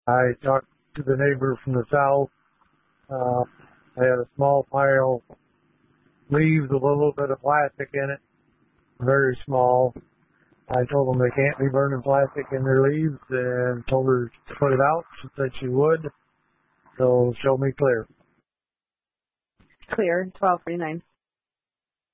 I talked to the neighbor from the south. They had a small pile of leaves with a little bit of plastic in it, very small. I told them they can't be burning plastic in their leaves and told her to put it out. She said she would. So show me clear. Clear, 12:49.